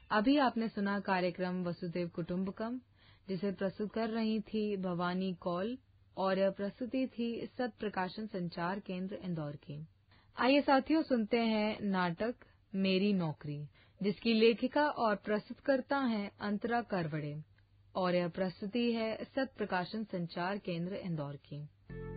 अभी आपने सुना कार्यक्रम वसुदेव कुटुंबकम, जिसे प्रस्तुत कर रही थी भवानी कौल, और यह प्रस्तुति थी सत्य प्रकाशन संचार केंद्र इंदौर की। आइए साथियों, सुनते हैं नाटक मेरी नौकरी, जिसकी लेखिका और प्रस्तुतकर्ता हैं अंतरा करवड़े, और यह प्रस्तुति है सत्य प्रकाशन संचार केंद्र इंदौर की।